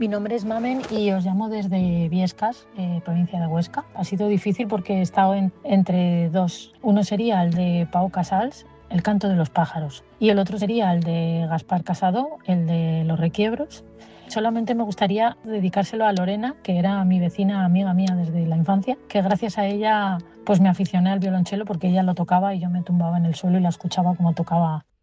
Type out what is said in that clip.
Mi nombre es Mamen y os llamo desde Biescas, provincia de Huesca. Ha sido difícil porque he estado entre dos. Uno sería el de Pau Casals, El canto de los pájaros, y el otro sería el de Gaspar Casado, el de Los requiebros. Solamente me gustaría dedicárselo a Lorena, que era mi vecina, amiga mía desde la infancia, que gracias a ella pues me aficioné al violonchelo porque ella lo tocaba y yo me tumbaba en el suelo y la escuchaba como tocaba